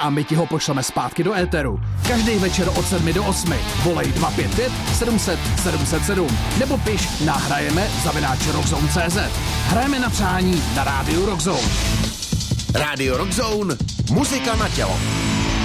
a my ti ho pošleme zpátky do éteru. Každý večer od 7 do 8. Volej 255 700 707 nebo piš na hrajeme@rockzone.cz. Hrajeme na přání na rádiu Rockzone. Rádio Rockzone, muzika na tělo.